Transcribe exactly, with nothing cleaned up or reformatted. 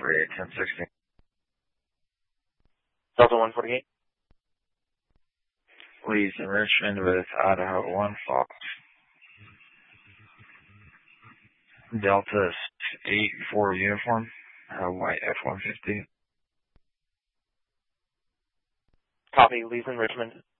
forty-eight, ten sixty. Delta one forty-eight. Lee's in Richmond with Idaho one Fox. Delta eight four uniform, uh, white F one fifty. Copy, Lee's in Richmond.